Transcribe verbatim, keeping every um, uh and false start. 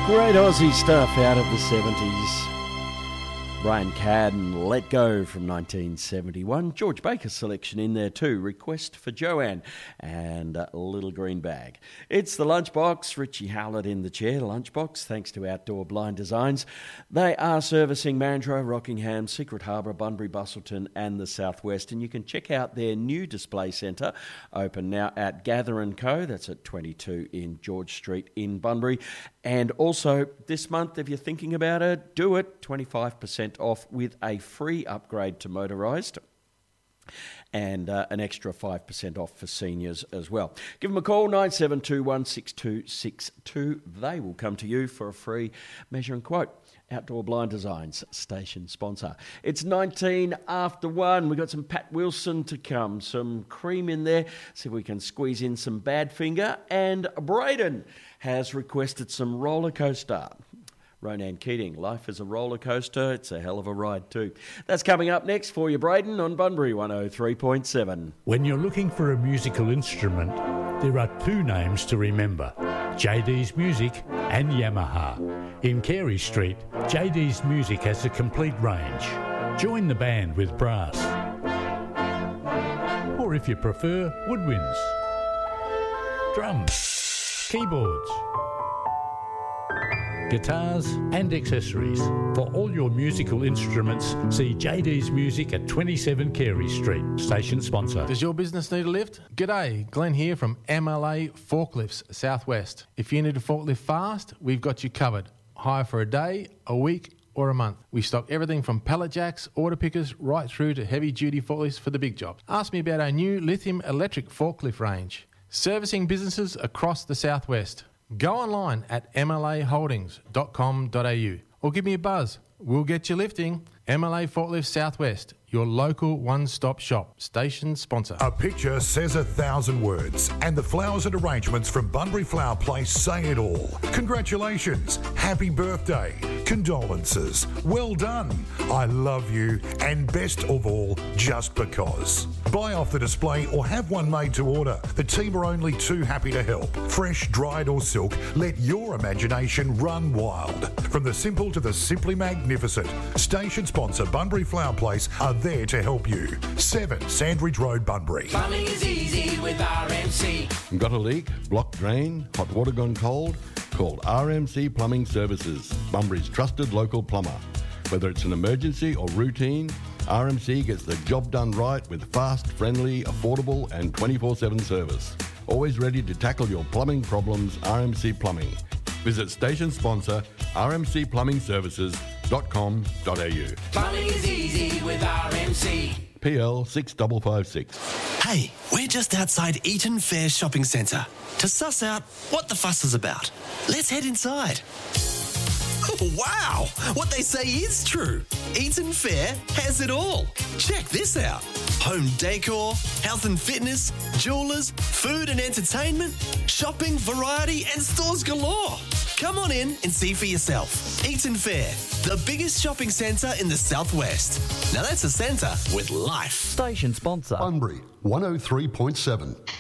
Great Aussie stuff out of the seventies. Brian Cadden, Let Go from nineteen seventy-one. George Baker's selection in there too. Request for Joanne and a Little Green Bag. It's the Lunchbox. Richie Howlett in the chair. Lunchbox, thanks to Outdoor Blind Designs. They are servicing Mandurah, Rockingham, Secret Harbour, Bunbury, Busselton and the Southwest. And you can check out their new display centre, open now at Gather and Co. That's at twenty-two in George Street in Bunbury. And also this month, if you're thinking about it, do it. twenty-five percent off with a free upgrade to motorised and uh, an extra five percent off for seniors as well. Give them a call, nine seven two one, six two six two. They will come to you for a free measure and quote. Outdoor Blind Designs, station sponsor. It's nineteen after one. We've got some Pat Wilson to come, some cream in there. See if we can squeeze in some Badfinger. And Braden has requested some roller coaster. Ronan Keating, life is a roller coaster. It's a hell of a ride too. That's coming up next for you, Braden, on Bunbury one oh three point seven. When you're looking for a musical instrument, there are two names to remember, J D's Music and Yamaha. In Carey Street, J D's Music has a complete range. Join the band with brass. Or if you prefer, woodwinds, drums, keyboards, guitars and accessories. For all your musical instruments, see J D's Music at twenty-seven Carey Street, station sponsor. Does your business need a lift? G'day, Glenn here from M L A Forklifts Southwest. If you need a forklift fast, we've got you covered. Hire for a day, a week or a month. We stock everything from pallet jacks, order pickers, right through to heavy duty forklifts for the big jobs. Ask me about our new lithium electric forklift range. Servicing businesses across the Southwest. Go online at m l a holdings dot com dot a u or give me a buzz. We'll get you lifting. M L A Forklift Southwest, your local one-stop shop. Station sponsor. A picture says a thousand words, and the flowers and arrangements from Bunbury Flower Place say it all. Congratulations, happy birthday, condolences, well done, I love you, and best of all, just because. Buy off the display or have one made to order. The team are only too happy to help. Fresh, dried or silk, let your imagination run wild. From the simple to the simply magnificent, station sponsor Bunbury Flower Place are there to help you. seven Sandridge Road, Bunbury. Plumbing is easy with R M C. Got a leak, blocked drain, hot water gone cold? Call R M C Plumbing Services, Bunbury's trusted local plumber. Whether it's an emergency or routine, R M C gets the job done right with fast, friendly, affordable and twenty-four seven service. Always ready to tackle your plumbing problems, R M C Plumbing. Visit station sponsor r m c plumbing services dot com dot a u. Plumbing is easy with R M C. P L six five five six. Hey, we're just outside Eaton Fair Shopping Centre to suss out what the fuss is about. Let's head inside. Wow! What they say is true. Eaton Fair has it all. Check this out. Home decor, health and fitness, jewellers, food and entertainment, shopping, variety and stores galore. Come on in and see for yourself. Eaton Fair, the biggest shopping centre in the southwest. Now that's a centre with life. Station sponsor. Bunbury one oh three point seven.